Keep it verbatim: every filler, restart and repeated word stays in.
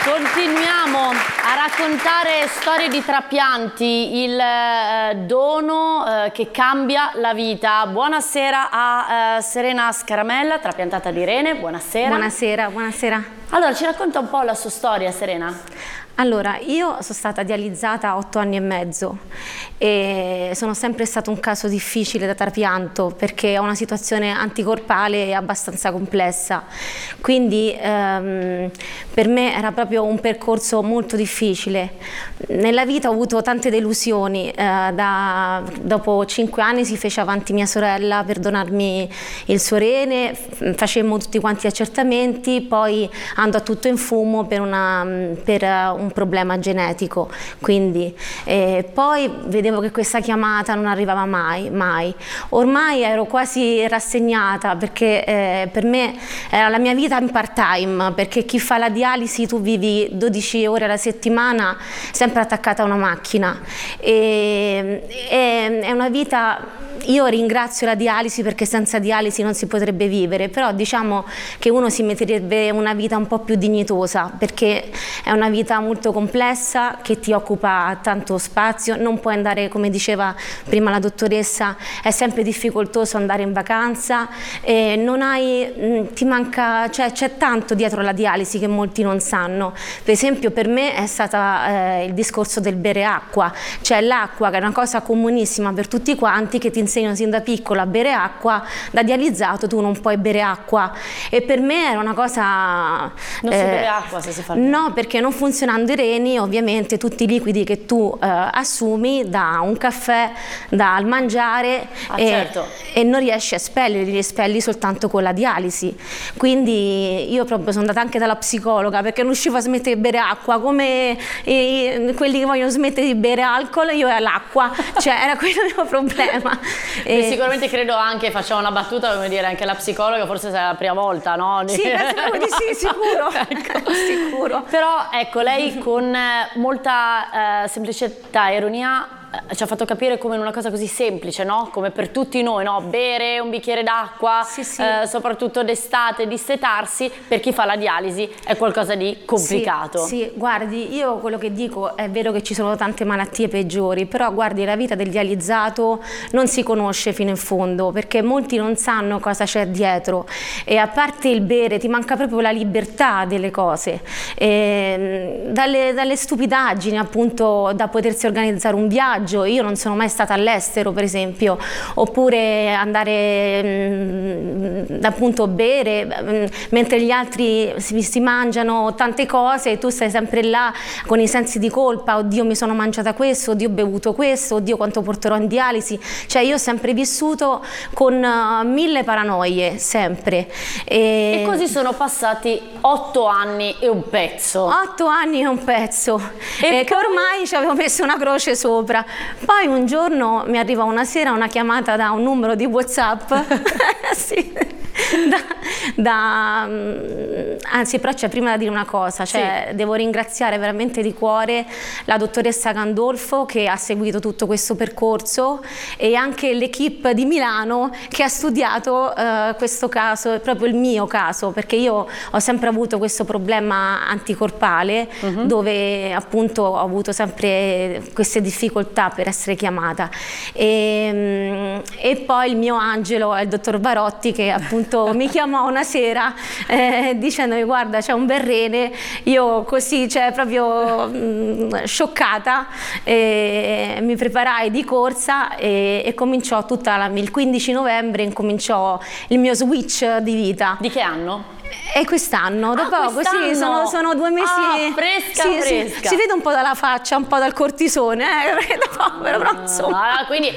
Continuiamo a raccontare storie di trapianti, il eh, dono eh, che cambia la vita. Buonasera a eh, Serena Scaramella, trapiantata di rene. Buonasera. Buonasera, buonasera. Allora, ci racconta un po' la sua storia, Serena? Allora, io sono stata dializzata a otto anni e mezzo e sono sempre stato un caso difficile da trapianto perché ho una situazione anticorpale abbastanza complessa, quindi ehm, per me era proprio un percorso molto difficile. Nella vita ho avuto tante delusioni, eh, da, dopo cinque anni si fece avanti mia sorella per donarmi il suo rene, facemmo tutti quanti gli accertamenti, poi andò tutto in fumo per, una, per un problema genetico, quindi eh, poi vedevo che questa chiamata non arrivava mai, mai. Ormai ero quasi rassegnata perché eh, per me era la mia vita in part time, perché chi fa la dialisi tu vivi dodici ore alla settimana sempre attaccata a una macchina e, e, è una vita. Io ringrazio la dialisi perché senza dialisi non si potrebbe vivere, però diciamo che uno si metterebbe una vita un po' più dignitosa perché è una vita molto complessa che ti occupa tanto spazio, non puoi andare, come diceva prima la dottoressa, è sempre difficoltoso andare in vacanza, e non hai, ti manca, cioè c'è tanto dietro la dialisi che molti non sanno. Per esempio per me è stata eh, il discorso del bere acqua, cioè l'acqua che è una cosa comunissima per tutti quanti, che ti insegnano sin da piccola a bere acqua, da dializzato tu non puoi bere acqua e per me era una cosa... Non eh, si beve acqua se si fa il no, perché non funzionando i reni ovviamente tutti i liquidi che tu eh, assumi da un caffè, dal mangiare ah, e, certo. e non riesci a espellerli, li espelli soltanto con la dialisi, quindi io proprio sono andata anche dalla psicologa perché non riuscivo a smettere di bere acqua come eh, quelli che vogliono smettere di bere alcol, io e l'acqua, cioè era quello il mio problema. E sicuramente credo anche, facciamo una battuta, come dire, anche la psicologa forse sarà la prima volta, no? Sì, penso di sì, sicuro. Ecco. Sicuro. Però ecco, lei con molta eh, semplicità e ironia eh, ci ha fatto capire come in una cosa così semplice, no? Come per tutti noi, no? Bere un bicchiere d'acqua, sì, sì. eh, soprattutto d'estate, dissetarsi, per chi fa la dialisi è qualcosa di complicato. Sì, sì, guardi, io quello che dico è vero che ci sono tante malattie peggiori, però guardi, la vita del dializzato non si conosce fino in fondo perché molti non sanno cosa c'è dietro e a parte il bere ti manca proprio la libertà delle cose, e, dalle, dalle stupidaggini appunto da potersi organizzare un viaggio. Io non sono mai stata all'estero per esempio, oppure andare mh, appunto bere mh, mentre gli altri si, si mangiano tante cose e tu stai sempre là con i sensi di colpa, oddio mi sono mangiata questo, oddio ho bevuto questo, oddio quanto porterò in dialisi, cioè io ho sempre vissuto con uh, mille paranoie, sempre. E... e così sono passati otto anni e un pezzo. Otto anni e un pezzo, e, e che ormai ci avevo messo una croce sopra. Poi un giorno mi arriva una sera una chiamata da un numero di WhatsApp sì. Da, da, anzi però c'è prima da dire una cosa, cioè sì. Devo ringraziare veramente di cuore la dottoressa Gandolfo che ha seguito tutto questo percorso e anche l'equipe di Milano che ha studiato uh, questo caso, proprio il mio caso, perché io ho sempre avuto questo problema anticorpale uh-huh. dove appunto ho avuto sempre queste difficoltà per essere chiamata e, e poi il mio angelo è il dottor Barotti che appunto mi chiamò una sera eh, dicendomi guarda c'è un bel rene, io così cioè proprio mh, scioccata e mi preparai di corsa e, e cominciò tutta la, il quindici novembre incominciò il mio switch di vita. Di che anno? E quest'anno, da ah, poco, quest'anno. Sì, sono, sono due mesi. Ah, fresca, sì, fresca. Sì, si vede un po' dalla faccia, un po' dal cortisone, eh, da povero, però insomma. Ah, quindi